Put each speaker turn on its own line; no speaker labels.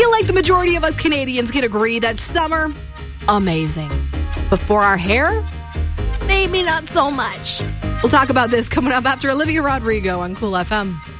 feel like the majority of us Canadians can agree that summer, amazing. But for our hair, maybe not so much. We'll talk about this coming up after Olivia Rodrigo on Cool FM.